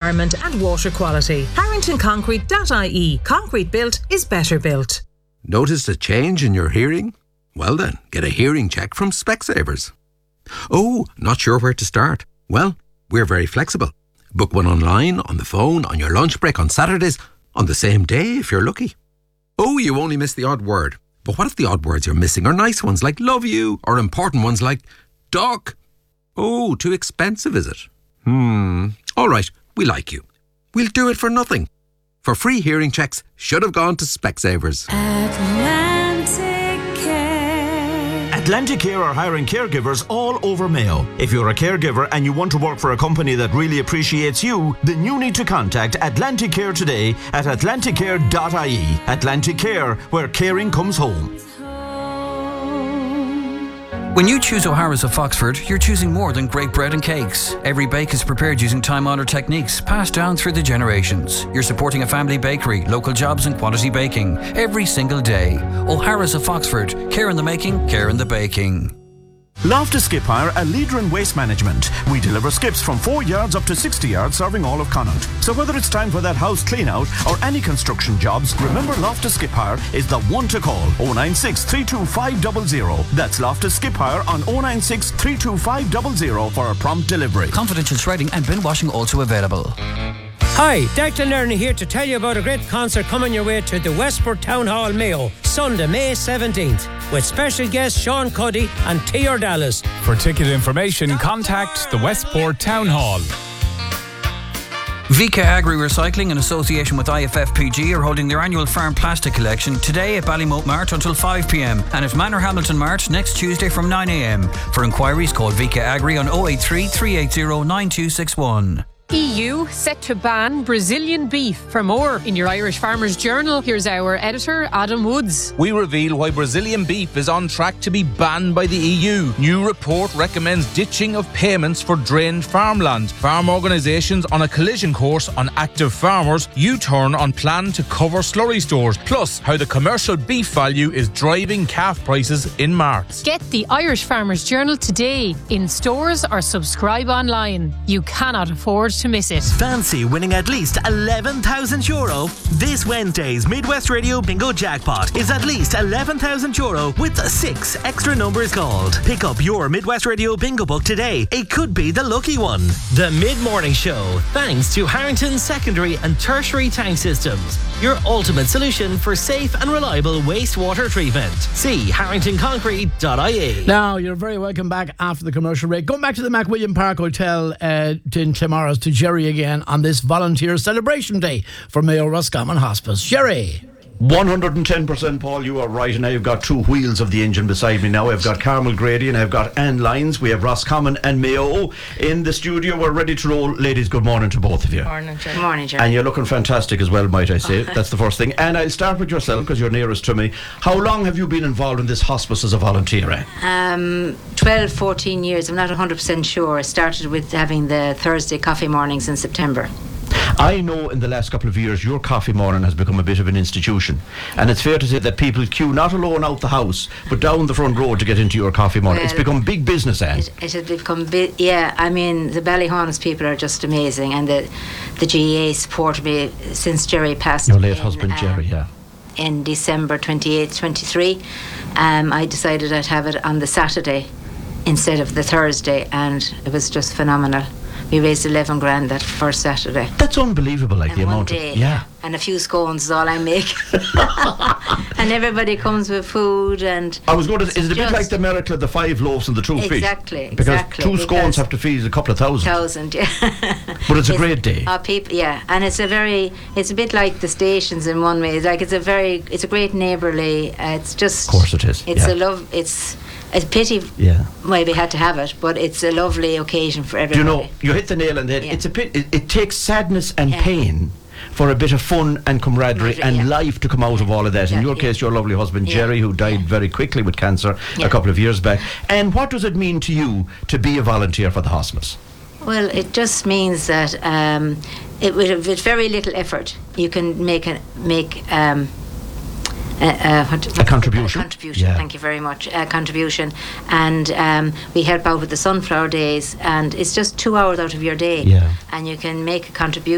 environment and water quality. HarringtonConcrete.ie. Concrete built is better built. Noticed a change in your hearing? Well then, get a hearing check from Specsavers. Oh, not sure where to start? Well, we're very flexible. Book one online, on the phone, on your lunch break, on Saturdays, on the same day if you're lucky. Oh, you only missed the odd word. But what if the odd words you're missing are nice ones like love you, or important ones like duck? Oh, too expensive, is it? All right, we like you. We'll do it for nothing. For free hearing checks, should have gone to Specsavers. Atlantic Care are hiring caregivers all over Mayo. If you're a caregiver and you want to work for a company that really appreciates you, then you need to contact Atlantic Care today at atlanticcare.ie. Atlantic Care, where caring comes home. When you choose O'Hara's of Foxford, you're choosing more than great bread and cakes. Every bake is prepared using time-honoured techniques passed down through the generations. You're supporting a family bakery, local jobs and quality baking every single day. O'Hara's of Foxford. Care in the making, care in the baking. Loftus Skip Hire, a leader in waste management. We deliver skips from 4 yards up to 60 yards, serving all of Connaught. So whether it's time for that house clean out or any construction jobs, remember Loftus Skip Hire is the one to call. 096 325 00. That's Loftus Skip Hire on 096 325 00 for a prompt delivery. Confidential shredding and bin washing also available. Hi, Declan Lerner here to tell you about a great concert coming your way to the Westport Town Hall, Mayo, Sunday, May 17th, with special guests Sean Cuddy and T.R. Dallas. For ticket information, contact the Westport Town Hall. VK Agri Recycling in association with IFFPG are holding their annual farm plastic collection today at Ballymote Mart until 5pm and at Manor Hamilton Mart next Tuesday from 9am. For inquiries, call VK Agri on 083 380 9261. EU set to ban Brazilian beef. For more, in your Irish Farmers Journal, here's our editor, Adam Woods. We reveal why Brazilian beef is on track to be banned by the EU. New report recommends ditching of payments for drained farmland. Farm organisations on a collision course on active farmers. U-turn on plan to cover slurry stores. Plus, how the commercial beef value is driving calf prices in March. Get the Irish Farmers Journal today, in stores or subscribe online. You cannot afford to miss it. Fancy winning at least €11,000? This Wednesday's Midwest Radio Bingo Jackpot is at least €11,000 with 6 extra numbers called. Pick up your Midwest Radio Bingo book today. It could be the lucky one. The Mid-Morning Show, thanks to Harrington Secondary and Tertiary Tank Systems, your ultimate solution for safe and reliable wastewater treatment. See harringtonconcrete.ie. Now, you're very welcome back after the commercial break. Going back to the McWilliam Park Hotel in Clamorris to Jerry again on this volunteer celebration day for Mayo Roscommon Hospice. Jerry. 110%, Paul, you are right, and I've got two wheels of the engine beside me now. I've got Carmel Grady and I've got Anne Lyons. We have Roscommon and Mayo in the studio. We're ready to roll. Ladies, good morning to both of you. Morning, Jerry. Good morning, Jerry. And you're looking fantastic as well, might I say. That's the first thing. And I'll start with yourself because you're nearest to me. How long have you been involved in this hospice as a volunteer, Anne? 12, 14 years. I'm not 100% sure. I started with having the Thursday coffee mornings in September. I know in the last couple of years your coffee morning has become a bit of an institution, and it's fair to say that people queue not alone out the house but down the front road to get into your coffee morning. Well, it's become big business, Anne. It has become big, yeah. I mean, the Ballyhonus people are just amazing, and the GAA supported me since Jerry passed. Your late husband Jerry, yeah. In December 28th, 23, I decided I'd have it on the Saturday instead of the Thursday, and it was just phenomenal. We raised 11 grand that first Saturday. That's unbelievable, like the amount day, of... Yeah. And a few scones is all I make. And everybody comes with food and... I was going to... Is it a bit like the miracle of the 5 loaves and the 2 fish? Exactly. Because 2 scones have to feed a couple of thousand. Yeah. But it's a great day. People, yeah. And it's a bit like the stations in one way. It's a great neighbourly... it's just... Of course it is. It's a love... It's a pity why we had to have it, but it's a lovely occasion for everybody. You know, you hit the nail on the head. Yeah. It takes sadness and pain for a bit of fun and camaraderie and life to come out of all of that. In your case, your lovely husband Jerry, who died very quickly with cancer a couple of years back. And what does it mean to you to be a volunteer for the hospice? Well, it just means that with very little effort, you can make a contribution. Thank you very much. A contribution, and we help out with the sunflower days, and it's just 2 hours out of your day, and you can make a contribution.